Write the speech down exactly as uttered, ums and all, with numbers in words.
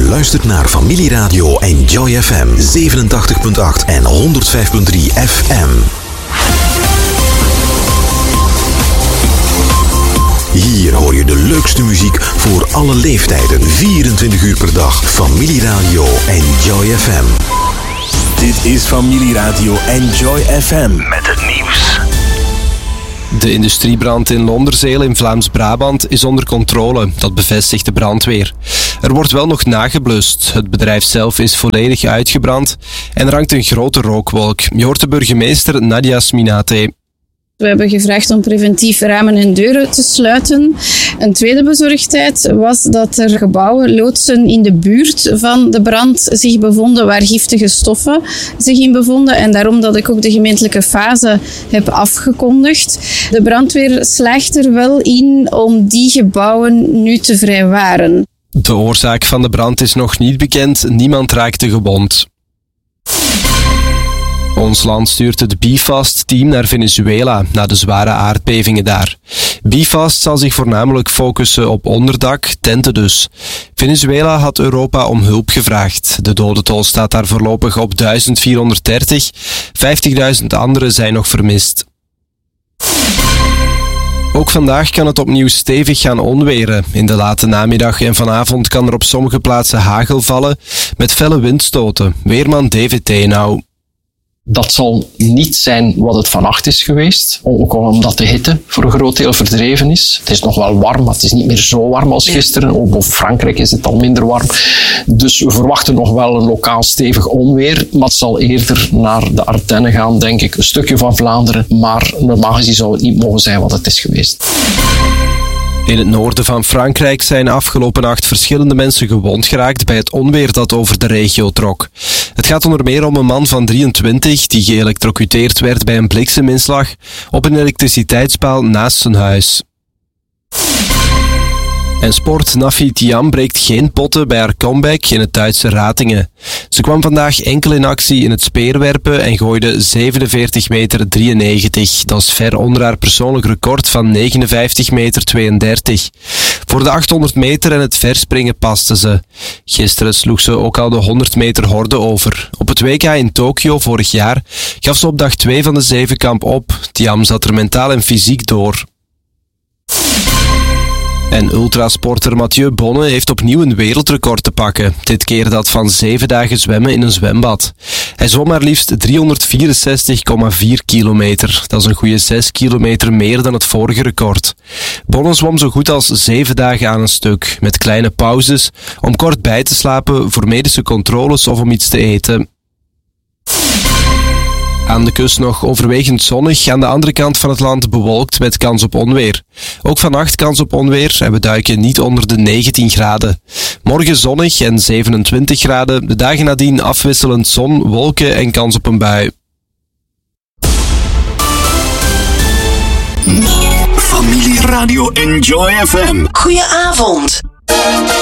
luistert naar Familieradio Enjoy F M zevenentachtig komma acht en honderdvijf komma drie F M. Hier hoor je de leukste muziek voor alle leeftijden, vierentwintig uur per dag. Familieradio Enjoy F M. Dit is Familieradio Enjoy F M met het nieuws. De industriebrand in Londerzeel in Vlaams-Brabant is onder controle, dat bevestigt de brandweer. Er wordt wel nog nageblust. Het bedrijf zelf is volledig uitgebrand en er hangt een grote rookwolk. Je hoort de burgemeester Nadia Sminate. We hebben gevraagd om preventief ramen en deuren te sluiten. Een tweede bezorgdheid was dat er gebouwen, loodsen in de buurt van de brand zich bevonden waar giftige stoffen zich in bevonden. En daarom dat ik ook de gemeentelijke fase heb afgekondigd. De brandweer slaagt er wel in om die gebouwen nu te vrijwaren. De oorzaak van de brand is nog niet bekend. Niemand raakte gewond. Ons land stuurt het BeFast-team naar Venezuela na de zware aardbevingen daar. BeFast zal zich voornamelijk focussen op onderdak, tenten dus. Venezuela had Europa om hulp gevraagd. De dodentol staat daar voorlopig op duizend vierhonderddertig. vijftigduizend anderen zijn nog vermist. Ook vandaag kan het opnieuw stevig gaan onweren. In de late namiddag en vanavond kan er op sommige plaatsen hagel vallen met felle windstoten. Weerman David Teenau. Dat zal niet zijn wat het vannacht is geweest, ook al omdat de hitte voor een groot deel verdreven is. Het is nog wel warm, maar het is niet meer zo warm als gisteren. Ook boven Frankrijk is het al minder warm. Dus we verwachten nog wel een lokaal stevig onweer, maar het zal eerder naar de Ardennen gaan, denk ik. Een stukje van Vlaanderen, maar normaal gezien zou het niet mogen zijn wat het is geweest. In het noorden van Frankrijk zijn afgelopen nacht verschillende mensen gewond geraakt bij het onweer dat over de regio trok. Het gaat onder meer om een man van drieëntwintig die geëlektrocuteerd werd bij een blikseminslag op een elektriciteitspaal naast zijn huis. En sport, Nafi Thiam breekt geen potten bij haar comeback in het Duitse Ratingen. Ze kwam vandaag enkel in actie in het speerwerpen en gooide zevenenveertig meter drieënnegentig. Dat is ver onder haar persoonlijk record van negenenvijftig meter tweeëndertig. Voor de achthonderd meter en het verspringen paste ze. Gisteren sloeg ze ook al de honderd meter horde over. Op het W K in Tokio vorig jaar gaf ze op dag twee van de zevenkamp op. Thiam zat er mentaal en fysiek door. En ultrasporter Mathieu Bonne heeft opnieuw een wereldrecord te pakken. Dit keer dat van zeven dagen zwemmen in een zwembad. Hij zwom maar liefst driehonderdvierenzestig komma vier kilometer. Dat is een goede zes kilometer meer dan het vorige record. Bonne zwom zo goed als zeven dagen aan een stuk, met kleine pauzes, om kort bij te slapen, voor medische controles of om iets te eten. Aan de kust nog overwegend zonnig, aan de andere kant van het land bewolkt met kans op onweer. Ook vannacht kans op onweer en we duiken niet onder de negentien graden. Morgen zonnig en zevenentwintig graden, de dagen nadien afwisselend zon, wolken en kans op een bui. Familieradio Enjoy F M. Goedenavond.